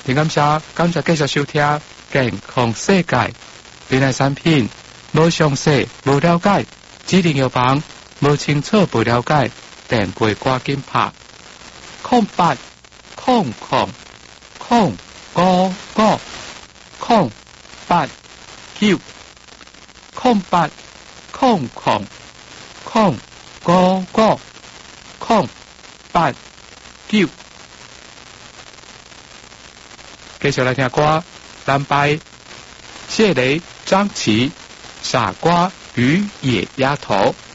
感谢继续收听健康世界。便利产品无详细、无了解，指定药房无清楚、无了解，电话赶紧拍0800 059 0800 059 089。继续来听歌，蓝白谢雷、张琪、傻瓜与野丫头。